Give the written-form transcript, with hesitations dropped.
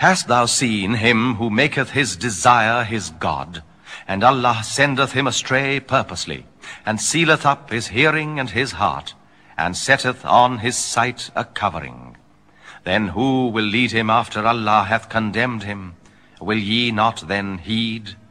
Hast thou seen him who maketh his desire his God, and Allah sendeth him astray purposely, and sealeth up his hearing and his heart, and setteth on his sight a covering? Then who will lead him after Allah hath condemned him? Will ye not then heed?